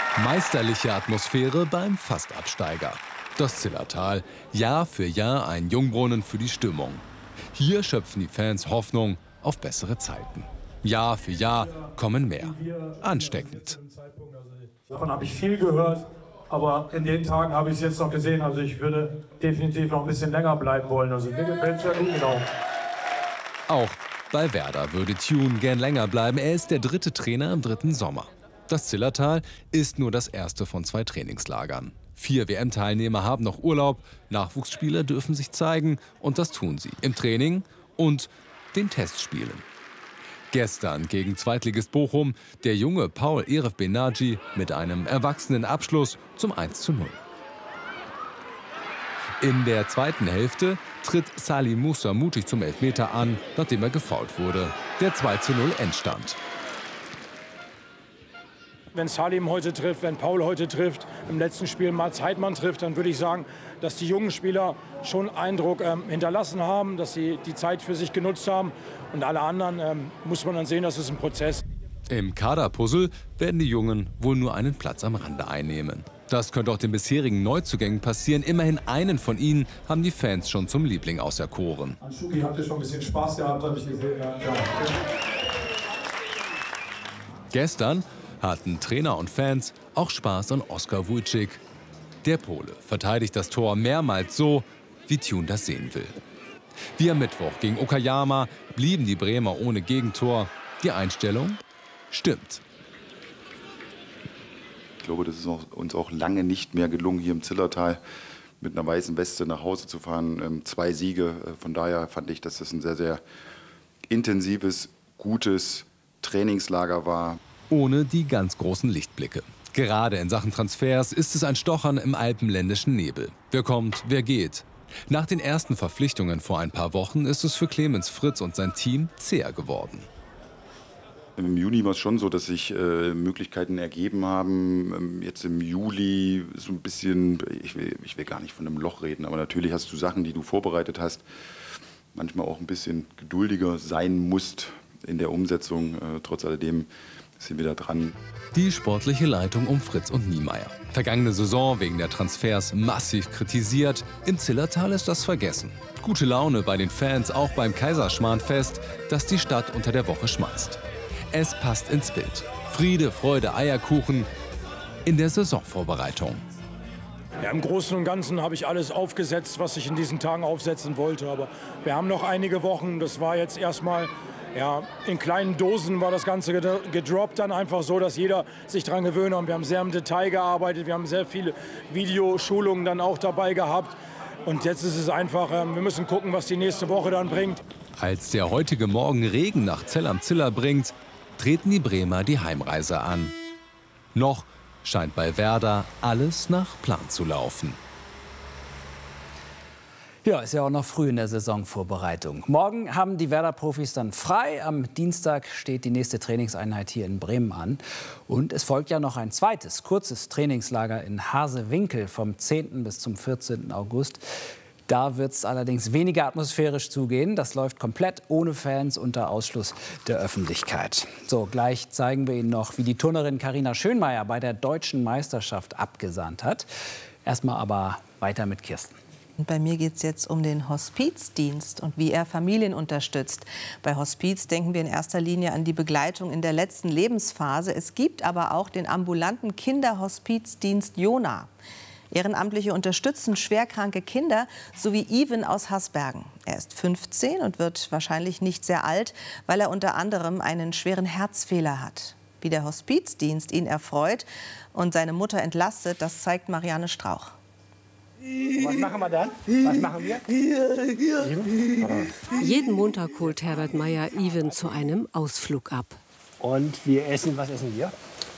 Meisterliche Atmosphäre beim Fastabsteiger. Das Zillertal, Jahr für Jahr ein Jungbrunnen für die Stimmung. Hier schöpfen die Fans Hoffnung auf bessere Zeiten. Jahr für Jahr kommen mehr. Ansteckend. Davon habe ich viel gehört, aber in den Tagen habe ich es jetzt noch gesehen. Also ich würde definitiv noch ein bisschen länger bleiben wollen. Also mir gefällt es ja gut, genau. Auch bei Werder würde Tune gern länger bleiben. Er ist der 3. Trainer im 3. Sommer. Das Zillertal ist nur das erste von 2 Trainingslagern. 4 WM-Teilnehmer haben noch Urlaub, Nachwuchsspieler dürfen sich zeigen und das tun sie im Training und den Testspielen. Gestern gegen Zweitligist Bochum der junge Paul Eref Benaji mit einem erwachsenen Abschluss zum 1:0. In der zweiten Hälfte tritt Salim Musa mutig zum Elfmeter an, nachdem er gefoult wurde. Der 2:0 Endstand. Wenn Salim heute trifft, wenn Paul heute trifft, im letzten Spiel Mats Heidmann trifft, dann würde ich sagen, dass die jungen Spieler schon Eindruck hinterlassen haben, dass sie die Zeit für sich genutzt haben. Und alle anderen muss man dann sehen, das ist ein Prozess. Im Kaderpuzzle werden die Jungen wohl nur einen Platz am Rande einnehmen. Das könnte auch den bisherigen Neuzugängen passieren. Immerhin einen von ihnen haben die Fans schon zum Liebling auserkoren. An Schuki habt ihr schon ein bisschen Spaß gehabt, habe ich gesehen. Ja. Gestern hatten Trainer und Fans auch Spaß an Oskar Wójcik. Der Pole verteidigt das Tor mehrmals so, wie Tune das sehen will. Wie am Mittwoch gegen Okayama blieben die Bremer ohne Gegentor. Die Einstellung stimmt. Ich glaube, das ist uns auch lange nicht mehr gelungen, hier im Zillertal mit einer weißen Weste nach Hause zu fahren. 2 Siege, von daher fand ich, dass das ein sehr, sehr intensives, gutes Trainingslager war. Ohne die ganz großen Lichtblicke. Gerade in Sachen Transfers ist es ein Stochern im alpenländischen Nebel. Wer kommt, wer geht. Nach den ersten Verpflichtungen vor ein paar Wochen ist es für Clemens Fritz und sein Team zäher geworden. Im Juni war es schon so, dass sich Möglichkeiten ergeben haben. Jetzt im Juli so ein bisschen, ich will gar nicht von einem Loch reden, aber natürlich hast du Sachen, die du vorbereitet hast, manchmal auch ein bisschen geduldiger sein musst in der Umsetzung. Trotz alledem sind wir da dran. Die sportliche Leitung um Fritz und Niemeyer. Vergangene Saison wegen der Transfers massiv kritisiert. Im Zillertal ist das vergessen. Gute Laune bei den Fans, auch beim Kaiserschmarrnfest, das die Stadt unter der Woche schmeißt. Es passt ins Bild. Friede, Freude, Eierkuchen in der Saisonvorbereitung. Ja, im Großen und Ganzen habe ich alles aufgesetzt, was ich in diesen Tagen aufsetzen wollte. Aber wir haben noch einige Wochen. Das war jetzt erstmal, ja, in kleinen Dosen war das Ganze gedroppt, dann einfach so, dass jeder sich daran gewöhnt hat. Wir haben sehr im Detail gearbeitet. Wir haben sehr viele Videoschulungen dann auch dabei gehabt. Und jetzt ist es einfach, wir müssen gucken, was die nächste Woche dann bringt. Als der heutige Morgen Regen nach Zell am Ziller bringt, treten die Bremer die Heimreise an. Noch scheint bei Werder alles nach Plan zu laufen. Ja, ist ja auch noch früh in der Saisonvorbereitung. Morgen haben die Werder-Profis dann frei. Am Dienstag steht die nächste Trainingseinheit hier in Bremen an. Und es folgt ja noch ein zweites, kurzes Trainingslager in Hasewinkel vom 10. bis zum 14. August. Da wird es allerdings weniger atmosphärisch zugehen. Das läuft komplett ohne Fans unter Ausschluss der Öffentlichkeit. So, gleich zeigen wir Ihnen noch, wie die Turnerin Carina Schönmeier bei der Deutschen Meisterschaft abgesahnt hat. Erstmal aber weiter mit Kirsten. Und bei mir geht es jetzt um den Hospizdienst und wie er Familien unterstützt. Bei Hospiz denken wir in erster Linie an die Begleitung in der letzten Lebensphase. Es gibt aber auch den ambulanten Kinderhospizdienst Jona. Ehrenamtliche unterstützen schwerkranke Kinder, so wie Ivan aus Hasbergen. Er ist 15 und wird wahrscheinlich nicht sehr alt, weil er unter anderem einen schweren Herzfehler hat. Wie der Hospizdienst ihn erfreut und seine Mutter entlastet, das zeigt Marianne Strauch. Was machen wir dann? Was machen wir? Jeden Montag holt Herbert Meyer Ivan zu einem Ausflug ab. Und wir essen, was essen wir?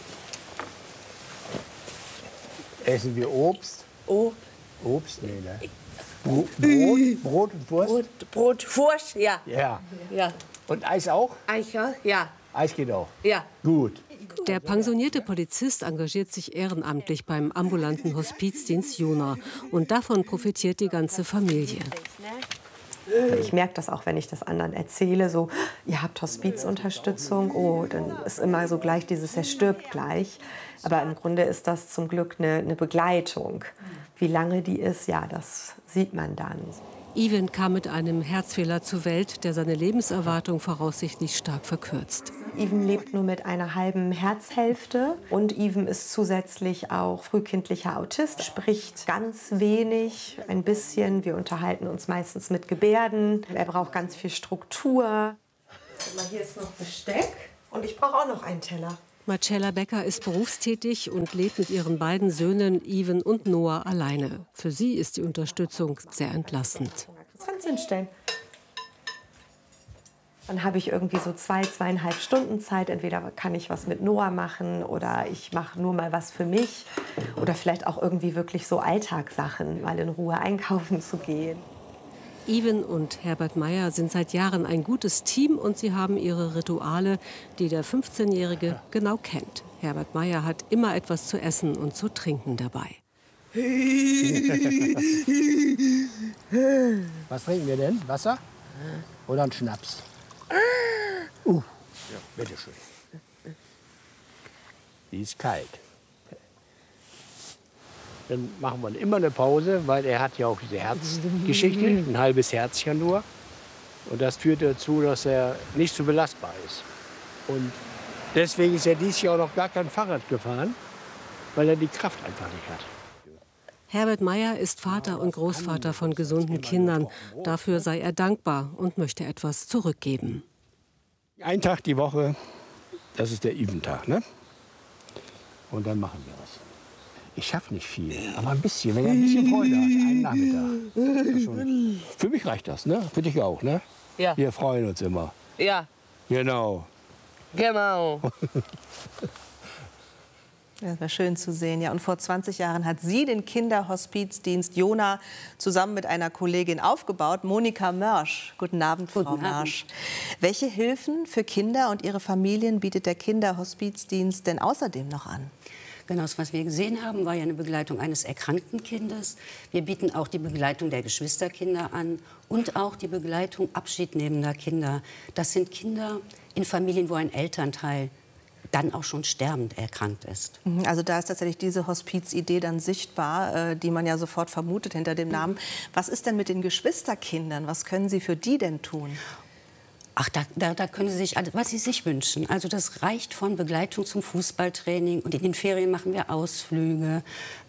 Essen wir Obst? Oh. Obst? Nee, ne? Brot und Wurst? Brot, Wurst, ja. Ja. Ja. Und Eis auch? Eis, ja. Eis geht auch? Ja. Gut. Der pensionierte Polizist engagiert sich ehrenamtlich beim ambulanten Hospizdienst Jona. Und davon profitiert die ganze Familie. Ich merke das auch, wenn ich das anderen erzähle, so, ihr habt Hospizunterstützung, oh, dann ist immer so gleich dieses, er stirbt gleich. Aber im Grunde ist das zum Glück eine Begleitung. Wie lange die ist, ja, das sieht man dann. Even kam mit einem Herzfehler zur Welt, der seine Lebenserwartung voraussichtlich stark verkürzt. Even lebt nur mit einer halben Herzhälfte und Even ist zusätzlich auch frühkindlicher Autist, spricht ganz wenig, ein bisschen. Wir unterhalten uns meistens mit Gebärden. Er braucht ganz viel Struktur. Hier ist noch Besteck und ich brauche auch noch einen Teller. Marcella Becker ist berufstätig und lebt mit ihren beiden Söhnen Even und Noah alleine. Für sie ist die Unterstützung sehr entlastend. Das kannst du hinstellen. Dann habe ich irgendwie so 2,5 Stunden Zeit. Entweder kann ich was mit Noah machen oder ich mache nur mal was für mich. Oder vielleicht auch irgendwie wirklich so Alltagssachen, mal in Ruhe einkaufen zu gehen. Even und Herbert Meyer sind seit Jahren ein gutes Team und sie haben ihre Rituale, die der 15-Jährige genau kennt. Herbert Meyer hat immer etwas zu essen und zu trinken dabei. Was trinken wir denn? Wasser oder einen Schnaps? Ja, bitteschön. Die ist kalt. Dann machen wir immer eine Pause, weil er hat ja auch diese Herzgeschichte, ein halbes Herzchen nur. Und das führt dazu, dass er nicht so belastbar ist. Und deswegen ist er dieses Jahr auch noch gar kein Fahrrad gefahren, weil er die Kraft einfach nicht hat. Herbert Meyer ist Vater und Großvater von gesunden Kindern. Dafür sei er dankbar und möchte etwas zurückgeben. Ein Tag die Woche, das ist der Even-Tag, ne? Und dann machen wir was. Ich schaffe nicht viel, aber ein bisschen. Wenn er ein bisschen Freude hat, einen Nachmittag. Das ist schon, für mich reicht das, ne? Für dich auch, ne? Ja. Wir freuen uns immer. Ja, Genau. genau. Das war schön zu sehen. Ja, und vor 20 Jahren hat sie den Kinderhospizdienst Jona zusammen mit einer Kollegin aufgebaut, Monika Mörsch. Guten Abend, Frau Mörsch. Welche Hilfen für Kinder und ihre Familien bietet der Kinderhospizdienst denn außerdem noch an? Genau, was wir gesehen haben, war ja eine Begleitung eines erkrankten Kindes. Wir bieten auch die Begleitung der Geschwisterkinder an und auch die Begleitung abschiednehmender Kinder. Das sind Kinder in Familien, wo ein Elternteil dann auch schon sterbend erkrankt ist. Also da ist tatsächlich diese Hospizidee dann sichtbar, die man ja sofort vermutet hinter dem Namen. Was ist denn mit den Geschwisterkindern? Was können Sie für die denn tun? Ach, da können Sie sich, was Sie sich wünschen. Also das reicht von Begleitung zum Fußballtraining. Und in den Ferien machen wir Ausflüge,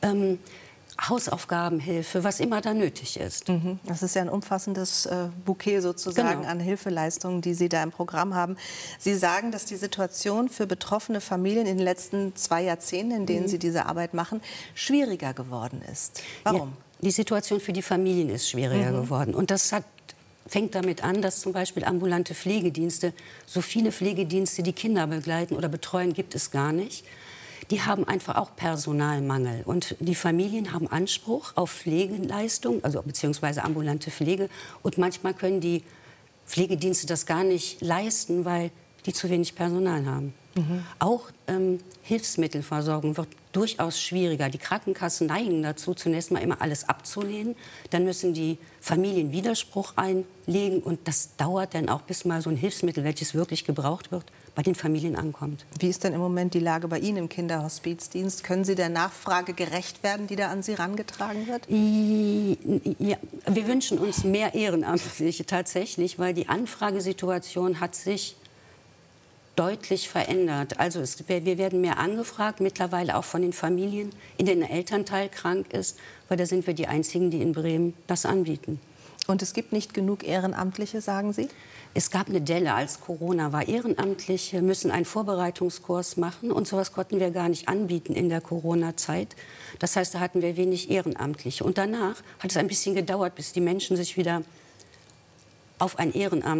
Hausaufgabenhilfe, was immer da nötig ist. Das ist ja ein umfassendes Bouquet sozusagen an Hilfeleistungen, die Sie da im Programm haben. Sie sagen, dass die Situation für betroffene Familien in den letzten 2 Jahrzehnten, in denen Sie diese Arbeit machen, schwieriger geworden ist. Warum? Ja, die Situation für die Familien ist schwieriger geworden. Und das fängt damit an, dass zum Beispiel ambulante Pflegedienste, so viele Pflegedienste, die Kinder begleiten oder betreuen, gibt es gar nicht. Die haben einfach auch Personalmangel. Und die Familien haben Anspruch auf Pflegeleistung, also beziehungsweise ambulante Pflege. Und manchmal können die Pflegedienste das gar nicht leisten, weil die zu wenig Personal haben. Auch Hilfsmittelversorgung wird durchaus schwieriger. Die Krankenkassen neigen dazu, zunächst mal immer alles abzulehnen. Dann müssen die Familien Widerspruch einlegen. Und das dauert dann auch, bis mal so ein Hilfsmittel, welches wirklich gebraucht wird, bei den Familien ankommt. Wie ist denn im Moment die Lage bei Ihnen im Kinderhospizdienst? Können Sie der Nachfrage gerecht werden, die da an Sie herangetragen wird? Ja, wir wünschen uns mehr Ehrenamtliche tatsächlich, weil die Anfragesituation hat sich deutlich verändert. Also wir werden mehr angefragt, mittlerweile auch von den Familien, in denen ein Elternteil krank ist, weil da sind wir die Einzigen, die in Bremen das anbieten. Und es gibt nicht genug Ehrenamtliche, sagen Sie? Es gab eine Delle, als Corona war. Ehrenamtliche müssen einen Vorbereitungskurs machen und sowas konnten wir gar nicht anbieten in der Corona-Zeit. Das heißt, da hatten wir wenig Ehrenamtliche. Und danach hat es ein bisschen gedauert, bis die Menschen sich wieder auf ein Ehrenamt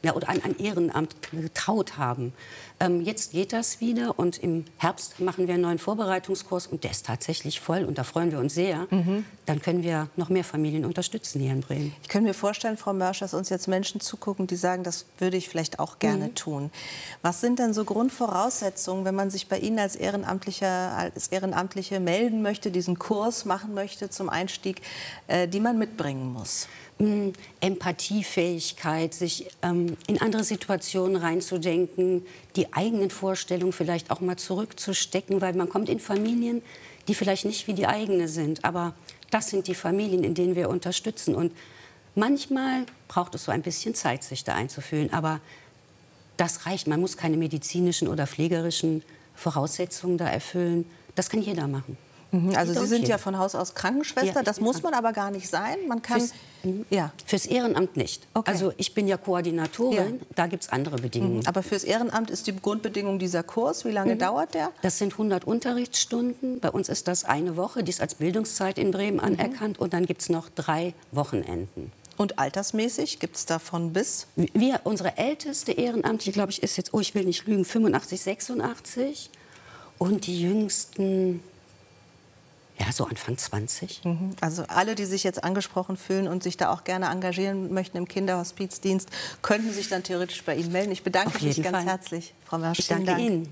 ja, oder an ein Ehrenamt getraut haben. Jetzt geht das wieder und im Herbst machen wir einen neuen Vorbereitungskurs und der ist tatsächlich voll und da freuen wir uns sehr. Dann können wir noch mehr Familien unterstützen hier in Bremen. Ich könnte mir vorstellen, Frau Mörsch, dass uns jetzt Menschen zugucken, die sagen, das würde ich vielleicht auch gerne tun. Was sind denn so Grundvoraussetzungen, wenn man sich bei Ihnen als Ehrenamtliche melden möchte, diesen Kurs machen möchte zum Einstieg, die man mitbringen muss? Empathiefähigkeit, sich in andere Situationen reinzudenken, die eigenen Vorstellungen vielleicht auch mal zurückzustecken, weil man kommt in Familien, die vielleicht nicht wie die eigene sind, aber das sind die Familien, in denen wir unterstützen. Und manchmal braucht es so ein bisschen Zeit, sich da einzufühlen, aber das reicht. Man muss keine medizinischen oder pflegerischen Voraussetzungen da erfüllen. Das kann jeder machen. Also Sie sind ja von Haus aus Krankenschwester, Ja, das muss man aber gar nicht sein. Man kann Fürs Ehrenamt nicht. Okay. Also ich bin ja Koordinatorin, da gibt es andere Bedingungen. Aber fürs Ehrenamt ist die Grundbedingung dieser Kurs. Wie lange dauert der? Das sind 100 Unterrichtsstunden. Bei uns ist das eine Woche, die ist als Bildungszeit in Bremen anerkannt. Und dann gibt es noch 3 Wochenenden. Und altersmäßig gibt es davon bis? Unsere älteste Ehrenamtliche, glaube ich, ist jetzt, ich will nicht lügen, 85, 86. Und die jüngsten, ja, so Anfang 20. Also alle, die sich jetzt angesprochen fühlen und sich da auch gerne engagieren möchten im Kinderhospizdienst, könnten sich dann theoretisch bei Ihnen melden. Ich bedanke mich ganz herzlich, Frau Mörsch. Ich danke Ihnen.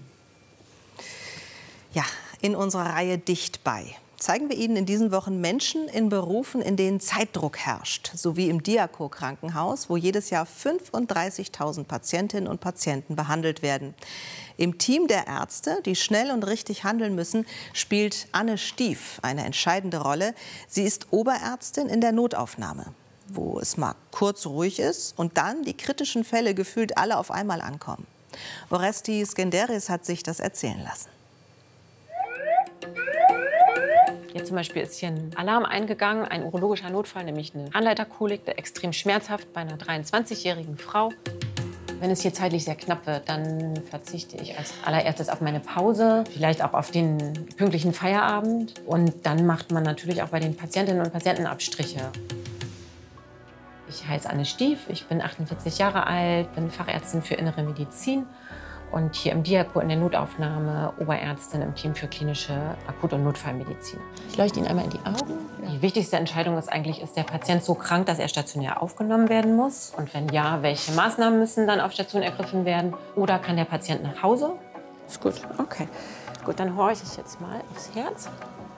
Ja, in unserer Reihe Dicht bei zeigen wir Ihnen in diesen Wochen Menschen in Berufen, in denen Zeitdruck herrscht, sowie im Diaco-Krankenhaus, wo jedes Jahr 35.000 Patientinnen und Patienten behandelt werden. Im Team der Ärzte, die schnell und richtig handeln müssen, spielt Anne Stief eine entscheidende Rolle. Sie ist Oberärztin in der Notaufnahme, wo es mal kurz ruhig ist und dann die kritischen Fälle gefühlt alle auf einmal ankommen. Oresti Skenderis hat sich das erzählen lassen. Jetzt zum Beispiel ist hier ein Alarm eingegangen, ein urologischer Notfall, nämlich eine Harnleiterkolik, extrem schmerzhaft bei einer 23-jährigen Frau. Wenn es hier zeitlich sehr knapp wird, dann verzichte ich als allererstes auf meine Pause, vielleicht auch auf den pünktlichen Feierabend. Und dann macht man natürlich auch bei den Patientinnen und Patienten Abstriche. Ich heiße Anne Stief, ich bin 48 Jahre alt, bin Fachärztin für Innere Medizin und hier im Diaco in der Notaufnahme Oberärztin im Team für klinische Akut- und Notfallmedizin. Ich leuchte Ihnen einmal in die Augen. Die wichtigste Entscheidung ist eigentlich, ist der Patient so krank, dass er stationär aufgenommen werden muss? Und wenn ja, welche Maßnahmen müssen dann auf Station ergriffen werden? Oder kann der Patient nach Hause? Ist gut, okay. Gut, dann horche ich jetzt mal aufs Herz.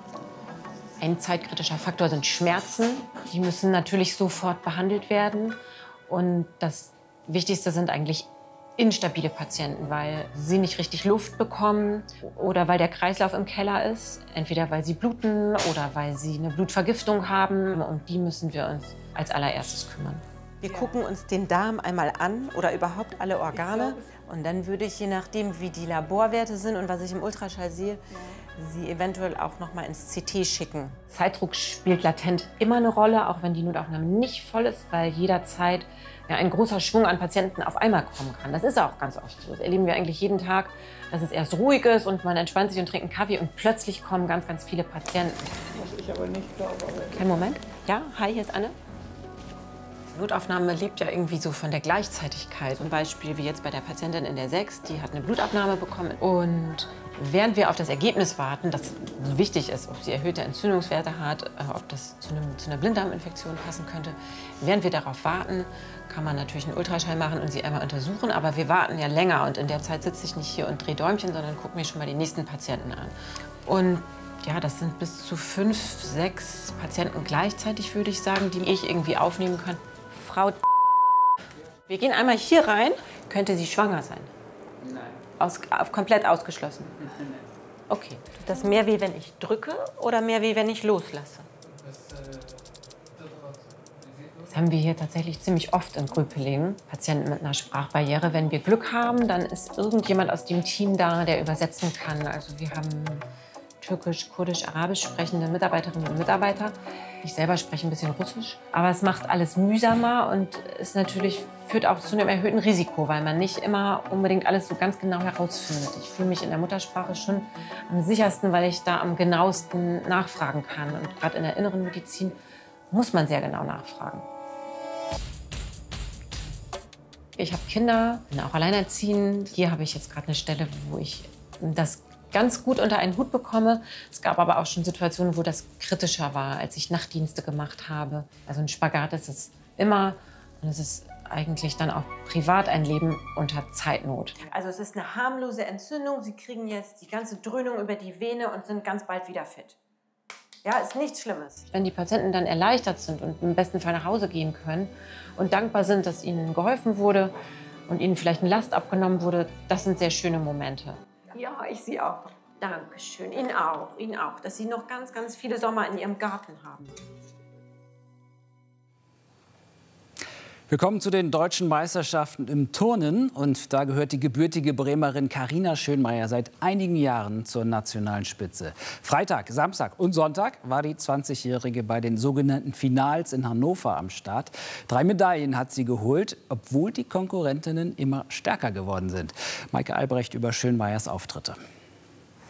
Ein zeitkritischer Faktor sind Schmerzen. Die müssen natürlich sofort behandelt werden. Und das Wichtigste sind eigentlich instabile Patienten, weil sie nicht richtig Luft bekommen oder weil der Kreislauf im Keller ist. Entweder weil sie bluten oder weil sie eine Blutvergiftung haben. Um die müssen wir uns als allererstes kümmern. Wir gucken uns den Darm einmal an oder überhaupt alle Organe. Und dann würde ich, je nachdem, wie die Laborwerte sind und was ich im Ultraschall sehe, sie eventuell auch noch mal ins CT schicken. Zeitdruck spielt latent immer eine Rolle, auch wenn die Notaufnahme nicht voll ist, weil jederzeit ein großer Schwung an Patienten auf einmal kommen kann. Das ist auch ganz oft so. Das erleben wir eigentlich jeden Tag, dass es erst ruhig ist und man entspannt sich und trinkt einen Kaffee und plötzlich kommen ganz, ganz viele Patienten. Was ich aber nicht glaube. Kein Moment. Ja, hi, hier ist Anne. Notaufnahme lebt ja irgendwie so von der Gleichzeitigkeit. Zum Beispiel wie jetzt bei der Patientin in der 6, die hat eine Blutabnahme bekommen. Und während wir auf das Ergebnis warten, das wichtig ist, ob sie erhöhte Entzündungswerte hat, ob das zu einer Blinddarminfektion passen könnte, während wir darauf warten, kann man natürlich einen Ultraschall machen und sie einmal untersuchen. Aber wir warten ja länger und in der Zeit sitze ich nicht hier und drehe Däumchen, sondern gucke mir schon mal die nächsten Patienten an. Und ja, das sind bis zu 5, 6 Patienten gleichzeitig, würde ich sagen, die ich irgendwie aufnehmen kann. Frau, wir gehen einmal hier rein. Könnte sie schwanger sein? Nein. Komplett ausgeschlossen? Nein. Okay. Tut das mehr weh, wenn ich drücke oder mehr weh, wenn ich loslasse? Das haben wir hier tatsächlich ziemlich oft in Gröpelingen. Patienten mit einer Sprachbarriere. Wenn wir Glück haben, dann ist irgendjemand aus dem Team da, der übersetzen kann. Also wir haben Türkisch, Kurdisch, Arabisch sprechende Mitarbeiterinnen und Mitarbeiter. Ich selber spreche ein bisschen Russisch. Aber es macht alles mühsamer und es natürlich führt auch zu einem erhöhten Risiko, weil man nicht immer unbedingt alles so ganz genau herausfindet. Ich fühle mich in der Muttersprache schon am sichersten, weil ich da am genauesten nachfragen kann. Und gerade in der inneren Medizin muss man sehr genau nachfragen. Ich habe Kinder, bin auch alleinerziehend. Hier habe ich jetzt gerade eine Stelle, wo ich das ganz gut unter einen Hut bekomme. Es gab aber auch schon Situationen, wo das kritischer war, als ich Nachtdienste gemacht habe. Also ein Spagat ist es immer und es ist eigentlich dann auch privat ein Leben unter Zeitnot. Also es ist eine harmlose Entzündung. Sie kriegen jetzt die ganze Dröhnung über die Vene und sind ganz bald wieder fit. Ja, ist nichts Schlimmes. Wenn die Patienten dann erleichtert sind und im besten Fall nach Hause gehen können und dankbar sind, dass ihnen geholfen wurde und ihnen vielleicht eine Last abgenommen wurde, das sind sehr schöne Momente. Ja, ich Sie auch. Dankeschön. Ihnen auch. Dass Sie noch ganz, ganz viele Sommer in Ihrem Garten haben. Wir kommen zu den deutschen Meisterschaften im Turnen. Und da gehört die gebürtige Bremerin Carina Schönmeier seit einigen Jahren zur nationalen Spitze. Freitag, Samstag und Sonntag war die 20-Jährige bei den sogenannten Finals in Hannover am Start. 3 Medaillen hat sie geholt, obwohl die Konkurrentinnen immer stärker geworden sind. Maike Albrecht über Schönmeiers Auftritte.